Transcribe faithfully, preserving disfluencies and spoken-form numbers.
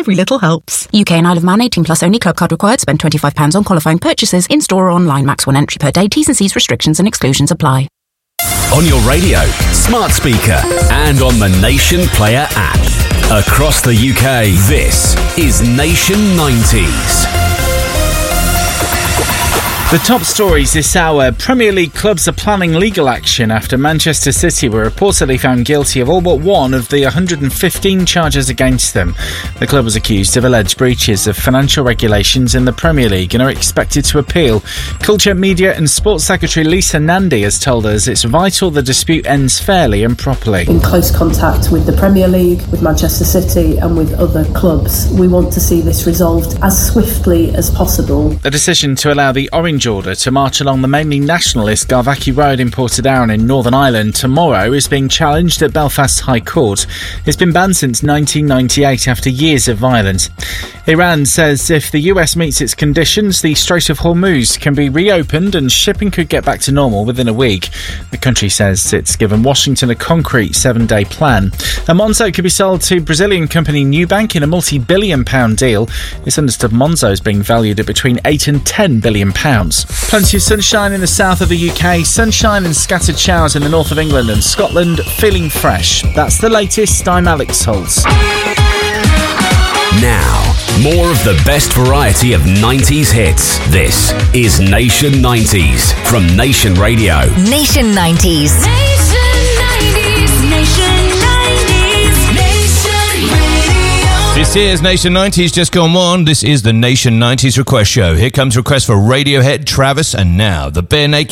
every little helps. U K and Isle of Man, eighteen plus only, club card required, spend twenty-five pounds on qualifying purchases, in-store or online, max one entry per day, T's and C's, restrictions and exclusions apply. On your radio, smart speaker, and on the Nation Player app. Across the U K, this is Nation nineties. The top stories this hour. Premier League clubs are planning legal action after Manchester City were reportedly found guilty of all but one of the one hundred fifteen charges against them. The club was accused of alleged breaches of financial regulations in the Premier League and are expected to appeal. Culture, Media and Sports Secretary Lisa Nandy has told us it's vital the dispute ends fairly and properly. In close contact with the Premier League, with Manchester City and with other clubs, we want to see this resolved as swiftly as possible. The decision to allow the Orange Order to march along the mainly nationalist Garvackie Road in Portadown in Northern Ireland tomorrow is being challenged at Belfast's High Court. It's been banned since nineteen ninety-eight after years of violence. Iran says if the U S meets its conditions, the Strait of Hormuz can be reopened and shipping could get back to normal within a week. The country says it's given Washington a concrete seven-day plan. And Monzo could be sold to Brazilian company Nubank in a multi-billion pound deal. It's understood Monzo is being valued at between eight and ten billion pounds. Plenty of sunshine in the south of the U K, sunshine and scattered showers in the north of England and Scotland, feeling fresh. That's the latest. I'm Alex Holtz. Now, more of the best variety of nineties hits. This is Nation nineties from Nation Radio. Nation nineties. Nation nineties. Nation nineties. Nation Radio. This is Nation nineties, just gone one. This is the Nation nineties Request Show. Here comes request for Radiohead, Travis, and now the Bare Naked